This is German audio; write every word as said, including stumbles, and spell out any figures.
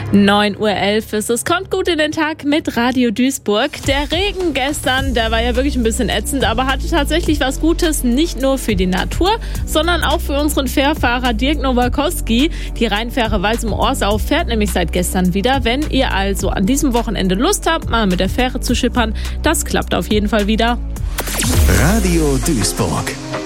neun Uhr elf ist es. Kommt gut in den Tag mit Radio Duisburg. Der Regen gestern, der war ja wirklich ein bisschen ätzend, aber hatte tatsächlich was Gutes, nicht nur für die Natur, sondern auch für unseren Fährfahrer Dirk Nowakowski. Die Rheinfähre Walsum-Orsau fährt nämlich seit gestern wieder. Wenn ihr also an diesem Wochenende Lust habt, mal mit der Fähre zu schippern, das klappt auf jeden Fall wieder. Radio Duisburg.